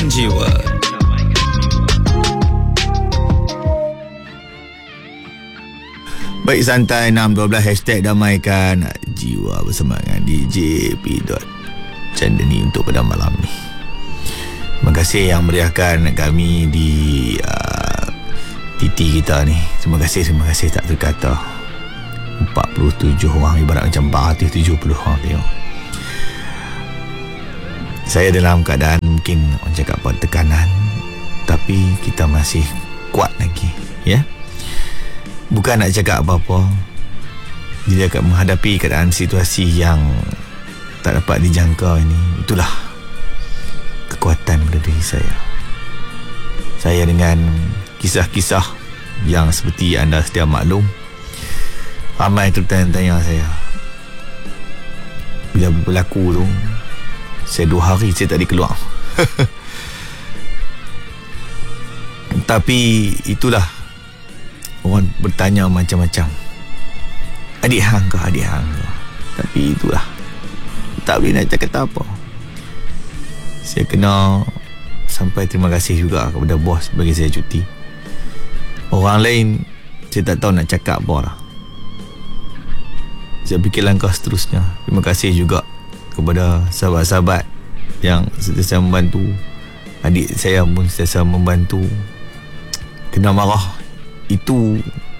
jiwa. Baik, santai 612 hashtag damaikan jiwa bersama dengan DJ P. Chandani untuk pada malam ni. Terima kasih yang meriahkan kami di TT kita ni. Terima kasih tak terkata. 47 orang ibarat macam 470 orang tengok. Saya dalam keadaan mungkin orang cakap apa, tekanan, tapi kita masih kuat lagi, ya. Bukan nak cakap apa-apa, dia akan menghadapi keadaan situasi yang tak dapat dijangka ini. Itulah kekuatan pada diri saya. Saya dengan kisah-kisah yang seperti anda sedia maklum, ramai tu tanya saya, bila berlaku tu, saya 2 hari saya tak ada keluar. Tapi itulah, orang bertanya macam-macam, adik hang ke. Tapi itulah, tak boleh nak cakap apa. Saya kena sampai terima kasih juga kepada bos bagi saya cuti. Orang lain saya tak tahu nak cakap apa lah. Saya fikir langkah seterusnya. Terima kasih juga kepada sahabat-sahabat yang sentiasa membantu. Adik saya pun sentiasa membantu. Kena marah itu,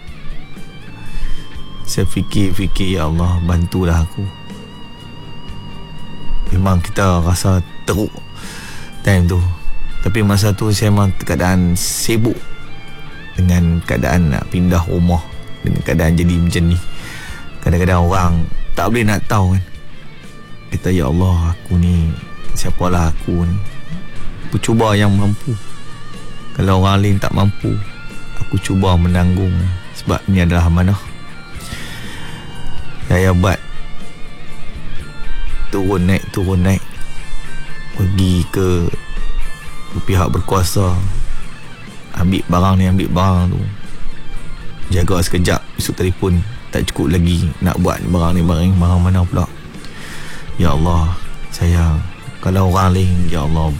saya fikir, ya Allah, bantulah aku. Memang kita rasa teruk time tu, tapi masa tu saya memang keadaan sibuk dengan keadaan nak pindah rumah, dengan keadaan jadi macam ni. Kadang-kadang orang tak boleh nak tahu kan. Kata, ya Allah, aku ni, siapalah aku ni? Aku cuba yang mampu. Kalau orang lain tak mampu, aku cuba menanggung. Sebab ni adalah amanah. Saya buat turun naik, pergi ke pihak berkuasa, ambil barang ni, ambil barang tu, jaga sekejap, esok telefon tak cukup lagi nak buat barang ni, barang mana pula. Ya Allah, saya, kalau orang lain, ya Allah,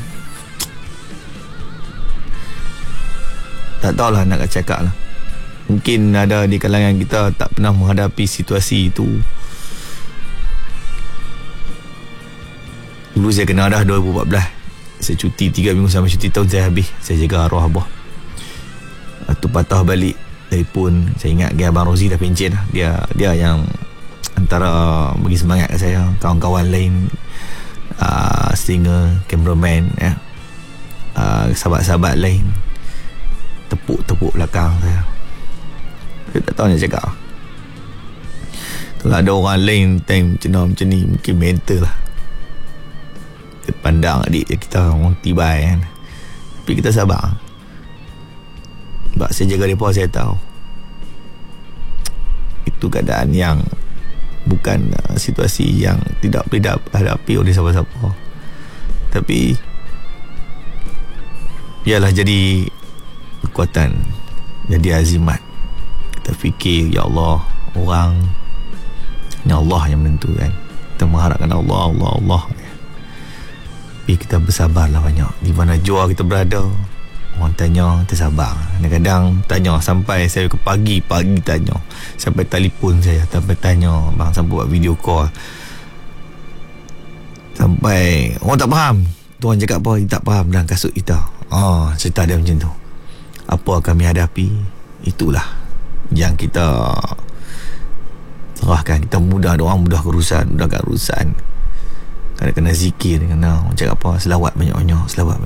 tak tahulah nak cakap lah. Mungkin ada di kalangan kita tak pernah menghadapi situasi itu. Dulu saya kena dah 2014. Saya cuti 3 minggu sampai cuti tahun saya habis. Saya jaga arwah abah. Tu patah balik telefon. Saya ingat Abang Rozi dah pencen lah. Dia yang antara bagi semangat ke saya. Kawan-kawan lain, singer, cameraman, ya, sahabat-sahabat lain tepuk belakang saya. Saya tak tahu nak cakap. Kalau ada orang lain time macam ni, mungkin mental lah. Kita pandang adik kita orang tibai kan. Tapi kita sabar. Sebab saya jaga mereka, saya tahu itu keadaan yang bukan situasi yang tidak boleh hadapi oleh siapa-siapa. Tapi biarlah jadi kekuatan, jadi azimat. Kita fikir, ya Allah, orang ni Allah yang menentukan. Kita mengharapkan Allah. Tapi kita bersabarlah banyak. Di mana jua kita berada, orang tanya, kita sabar. Kadang-kadang tanya sampai saya ke pagi tanya, sampai telefon saya, sampai tanya, bang, sampai buat video call, sampai orang tak faham. Tuan cakap apa, dia tak faham dalam kasut kita. Cerita dia macam tu. Apa kami hadapi, itulah yang kita serahkan. Kita mudahkan urusan. Kena zikir, kena orang cakap apa, selawat banyak-banyak.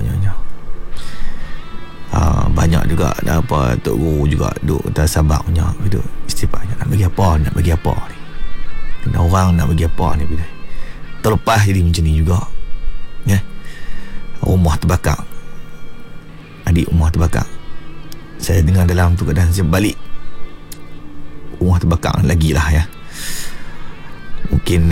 Banyak juga dah apa, Tok Guru juga duk kita sabar banyak, duk istighfar. Nak bagi apa ni, kena orang nak bagi apa ni, bila terlepas jadi macam ni juga, ya. Rumah terbakar, adik rumah terbakar. Saya dengar dalam tu keadaan, saya balik, rumah terbakar lagi lah, ya. Mungkin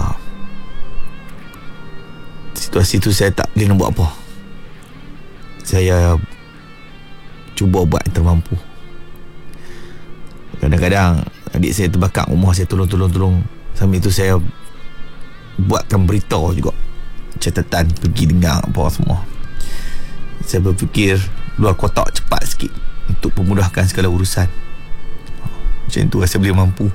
situasi tu saya tak boleh nak buat apa. Saya cuba buat yang termampu. Kadang-kadang adik saya terbakar, rumah saya tolong. Sambil itu saya buatkan berita juga, catatan, pergi dengar apa semua. Saya berfikir luar kotak cepat sikit untuk memudahkan segala urusan. Macam tu saya boleh mampu.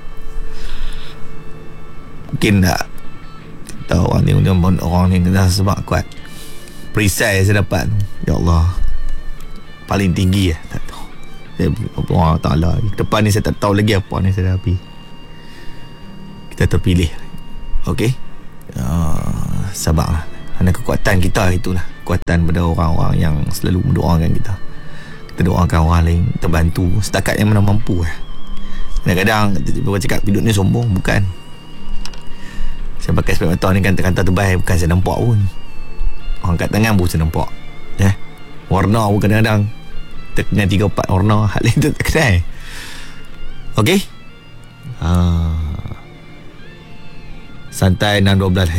Mungkin tak tahu orang ni kena sebab kuat. Perisai saya dapat, ya Allah, paling tinggi lah. Tak tahu saya, Allah Ta'ala, depan ni saya tak tahu lagi apa ni saya hadapi. Kita terpilih. Okey, sabarlah. Hanya kekuatan kita itulah, kekuatan pada orang-orang yang selalu mendoakan kita. Kita doakan orang lain, kita bantu setakat yang mana mampu lah. Kadang-kadang kita cakap hidup ni sombong. Bukan. Saya pakai spek mata ni kan kata tebal, bukan saya nampak pun. Orang kat tangan pun saya nampak. Warna pun kadang-kadang kita kenal 3-4 warna, hal lain tu tak kenal. Okey, santai 6-12